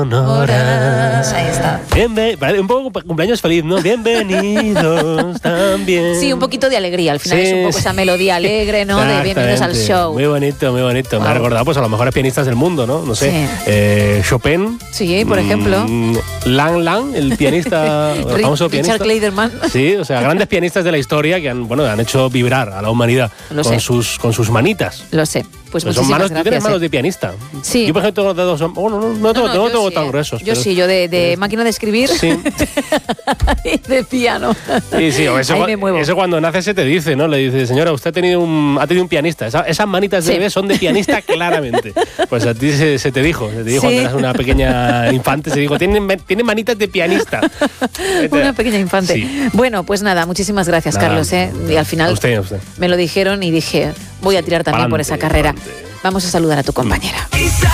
Ahí está. Un poco cumpleaños feliz, ¿no? Bienvenidos también. Sí, un poquito de alegría. Al final Sí, es un poco esa melodía alegre, ¿no? De bienvenidos al show. Muy bonito, muy bonito. Me ha recordado pues a los mejores pianistas del mundo, ¿no? No sé. Sí. Chopin. Sí, por ejemplo. Lang, el pianista, el famoso pianista. Richard Clayderman. Sí, o sea, grandes pianistas de la historia que han hecho vibrar a la humanidad con sus manitas. Lo sé. Pues son muchísimas gracias. Tienes manos de pianista. Sí. Yo, por ejemplo, tengo dedos. No tengo tan gruesos. Yo sí, yo de máquina de escribir. Sí. Y de piano. Sí, eso cuando nace se te dice, ¿no? Le dice, señora, usted ha tenido un pianista. Esas manitas de bebé son de pianista claramente. Pues a ti se te dijo cuando eras una pequeña infante, se dijo, tiene manitas de pianista. Una pequeña infante. Sí. Bueno, pues nada, muchísimas gracias, Carlos. Y al final usted. Me lo dijeron y dije, voy a tirar también por esa carrera. Vamos a saludar a tu compañera.